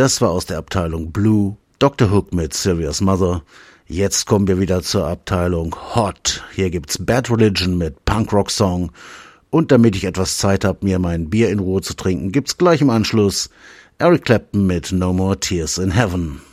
Das war aus der Abteilung Blue, Dr. Hook mit Serious Mother. Jetzt kommen wir wieder zur Abteilung Hot. Hier gibt's Bad Religion mit Punk-Rock-Song. Und damit ich etwas Zeit habe, mir mein Bier in Ruhe zu trinken, gibt's gleich im Anschluss Eric Clapton mit No More Tears in Heaven.